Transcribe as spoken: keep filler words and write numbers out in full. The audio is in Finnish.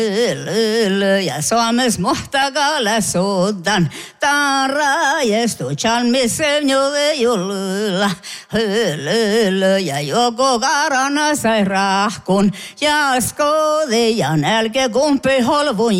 Ja Suomessa muhtakalle sudan, taarajestu chalmisevnyo vejulla. Ja joko karana sai rahkun, ja skode ja nälke kumpi holvun